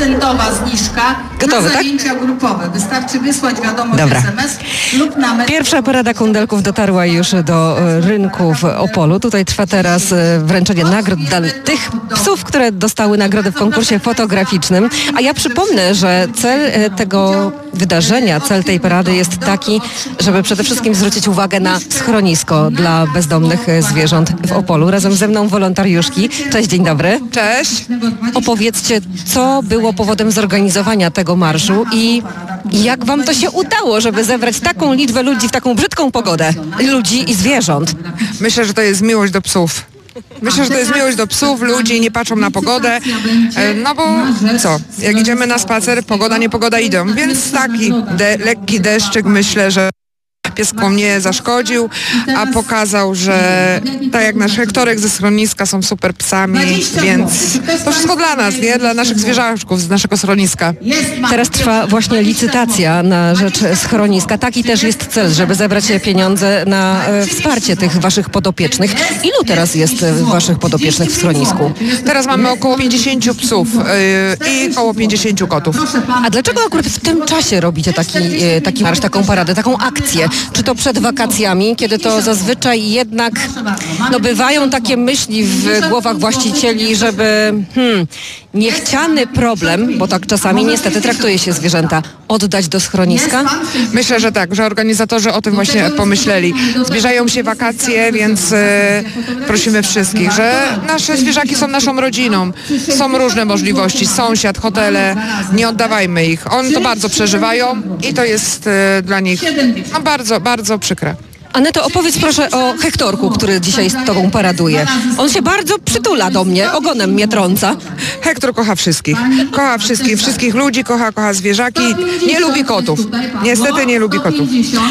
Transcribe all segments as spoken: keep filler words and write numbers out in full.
procentowa zniżka Gotowy, na tak? zajęcia grupowe. Wystarczy wysłać wiadomość Dobra. S M S lub na mail. Pierwsza parada kundelków dotarła już do e, rynku w Opolu. Tutaj trwa teraz e, wręczenie nagród dla tych psów, które dostały nagrodę w konkursie fotograficznym. A ja przypomnę, że cel e, tego wydarzenia, cel tej parady jest taki, żeby przede wszystkim zwrócić uwagę na schronisko dla bezdomnych e, zwierząt w Opolu. Razem ze mną wolontariuszki. Cześć, dzień dobry. Cześć. Opowiedzcie, co było powodem zorganizowania tego marszu i jak wam to się udało, żeby zebrać taką liczbę ludzi w taką brzydką pogodę? Ludzi i zwierząt. Myślę, że to jest miłość do psów. Myślę, że to jest miłość do psów, ludzi nie patrzą na pogodę, e, no bo co, jak idziemy na spacer, pogoda, niepogoda idą, więc taki de- lekki deszczyk, myślę, że pieskom nie zaszkodził, a pokazał, że tak jak nasz Hektorek ze schroniska są super psami, więc to wszystko dla nas, nie? Dla naszych zwierzaczków z naszego schroniska. Teraz trwa właśnie licytacja na rzecz schroniska. Taki też jest cel, żeby zebrać pieniądze na e, wsparcie tych waszych podopiecznych. Ilu teraz jest e, waszych podopiecznych w schronisku? Teraz mamy około pięćdziesięciu psów yy, i około pięćdziesięciu kotów. A dlaczego akurat w tym czasie robicie taki, e, taki marsz, taką paradę, taką akcję? Czy to przed wakacjami, kiedy to zazwyczaj jednak no, bywają takie myśli w głowach właścicieli, żeby hmm, niechciany problem, bo tak czasami niestety traktuje się zwierzęta, oddać do schroniska? Myślę, że tak, że organizatorzy o tym właśnie pomyśleli. Zbliżają się wakacje, więc e, prosimy wszystkich, że nasze zwierzaki są naszą rodziną. Są różne możliwości, sąsiad, hotele, nie oddawajmy ich. Oni to bardzo przeżywają i to jest e, dla nich no, bardzo, bardzo przykre. Aneto, opowiedz proszę o Hektorku, który dzisiaj z tobą paraduje. On się bardzo przytula do mnie, ogonem mnie trąca. Hektor kocha wszystkich. Kocha wszystkich, wszystkich ludzi, kocha, kocha zwierzaki. Nie lubi kotów. Niestety nie lubi kotów.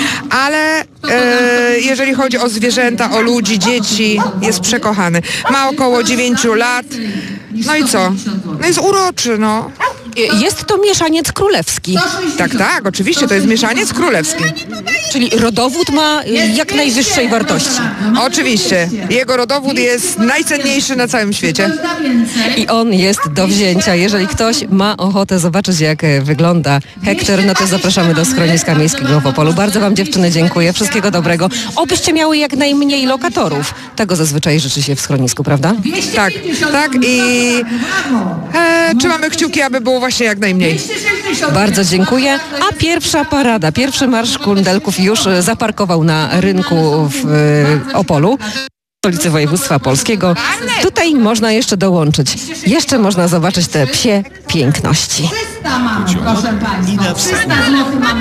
Ale e, jeżeli chodzi o zwierzęta, o ludzi, dzieci, jest przekochany. Ma około dziewięciu lat. No i co? No jest uroczy, no. Jest to mieszaniec królewski, Tak, tak, oczywiście, to jest mieszaniec królewski. czyli rodowód ma jak najwyższej wartości. Oczywiście. Jego rodowód jest najcenniejszy na całym świecie. I on jest do wzięcia. Jeżeli ktoś ma ochotę zobaczyć, jak e, wygląda Hektor, no to zapraszamy do schroniska miejskiego w Opolu. Bardzo wam, dziewczyny, dziękuję. Wszystkiego dobrego. Obyście miały jak najmniej lokatorów. Tego zazwyczaj życzy się w schronisku, prawda? Tak, tak i e, trzymamy kciuki, aby było właśnie jak najmniej. Bardzo dziękuję. A pierwsza parada, pierwszy marsz kundelków już e, zaparkował na rynku w e, Opolu, w stolicy województwa polskiego. Tutaj można jeszcze dołączyć. Jeszcze można zobaczyć te psie piękności. trzysta mam, proszę państwa. trzysta złotych mam.